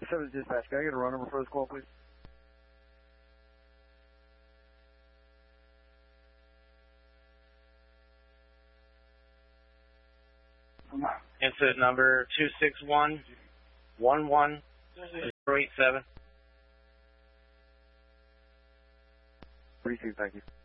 7 dispatch, can I get a run number for this call, please? Incident number 261-11087. 32, thank you.